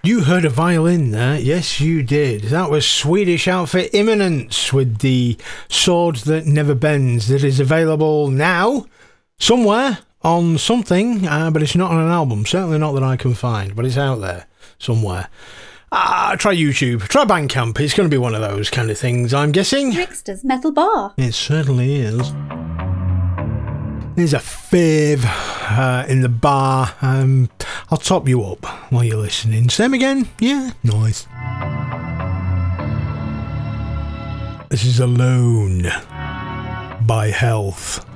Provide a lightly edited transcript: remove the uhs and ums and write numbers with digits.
You heard a violin there. Yes, you did. That was Swedish outfit Imminence with the Sword That Never Bends, that is available now somewhere on something, but it's not on an album. Certainly not that I can find, but it's out there somewhere. Try YouTube. Try Bandcamp. It's going to be one of those kind of things, I'm guessing. Rickster's Metal Bar. It certainly is. There's a fave in the bar. I'll top you up while you're listening. Same again? Yeah, nice. This is Alone by Health.